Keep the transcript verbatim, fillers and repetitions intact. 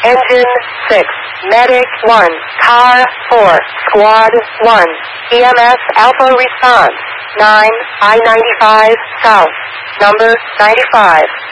Engine six, Medic one, Car four, Squad one, E M S Alpha response, nine, I ninety-five, South, number ninety-five.